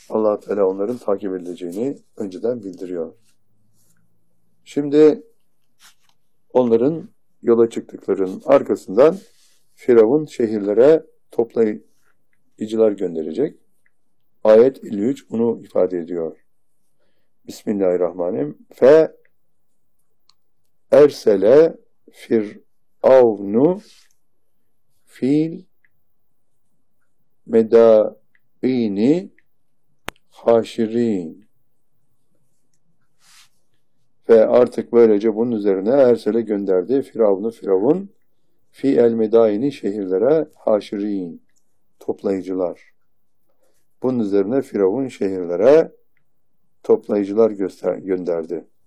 Allah Teala onların takip edileceğini önceden bildiriyor. Şimdi onların yola çıktıklarının arkasından Firavun şehirlere toplayıcılar gönderecek. Ayet 53 bunu ifade ediyor. Bismillahirrahmanirrahim. Fe ersele Firavnu fil medaini haşirin. Ve artık böylece bunun üzerine Ersel'e gönderdi. Firavun fi el medaini şehirlere haşirin, toplayıcılar. Bunun üzerine Firavun şehirlere toplayıcılar gönderdi.